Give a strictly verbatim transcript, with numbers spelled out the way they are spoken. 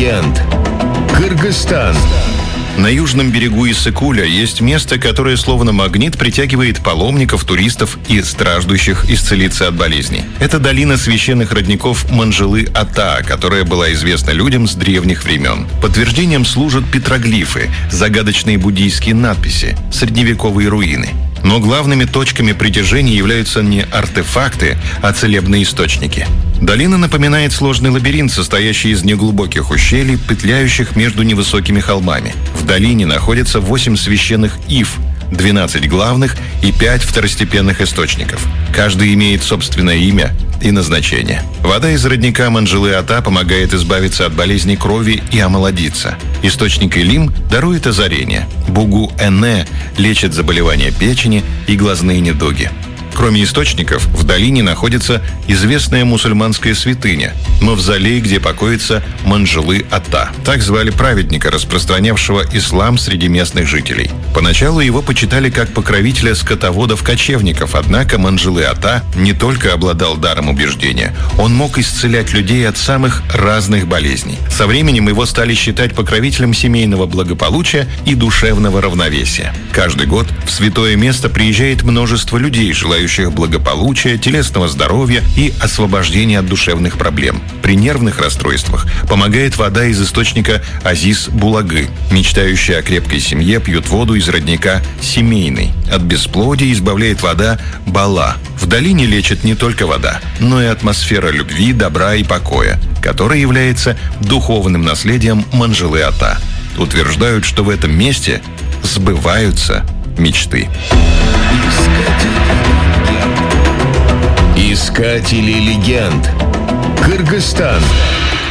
легенд. Кыргызстан. На южном берегу Иссык-Куля есть место, которое словно магнит притягивает паломников, туристов и страждущих исцелиться от болезней. Это долина священных родников Манжылы-Ата, которая была известна людям с древних времен. Подтверждением служат петроглифы, загадочные буддийские надписи, средневековые руины. Но главными точками притяжения являются не артефакты, а целебные источники. Долина напоминает сложный лабиринт, состоящий из неглубоких ущелий, петляющих между невысокими холмами. В долине находятся восемь священных ив, двенадцать главных и пять второстепенных источников. Каждый имеет собственное имя и назначение. Вода из родника Манжылы-Ата помогает избавиться от болезней крови и омолодиться. Источник Илим дарует озарение. Бугу-Эне лечит заболевания печени и глазные недуги. Кроме источников, в долине находится известная мусульманская святыня – мавзолей, где покоится Манжылы-Ата. Так звали праведника, распространявшего ислам среди местных жителей. Поначалу его почитали как покровителя скотоводов-кочевников, однако Манжылы-Ата не только обладал даром убеждения, он мог исцелять людей от самых разных болезней. Со временем его стали считать покровителем семейного благополучия и душевного равновесия. Каждый год в святое место приезжает множество людей, желающих благополучия, телесного здоровья и освобождения от душевных проблем. При нервных расстройствах помогает вода из источника Азиз-Булагы. Мечтающие о крепкой семье пьют воду из родника Семейный. От бесплодия избавляет вода Бала. В долине лечит не только вода, но и атмосфера любви, добра и покоя, которая является духовным наследием Манжылы-Ата. Утверждают, что в этом месте сбываются мечты. Искатели легенд. Кыргызстан.